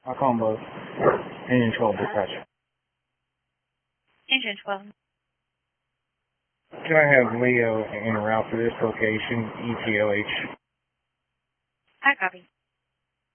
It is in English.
I'll call them both. Engine 12 dispatch. Engine 12. Can I have Leo en route for this location, ETOH? I copy.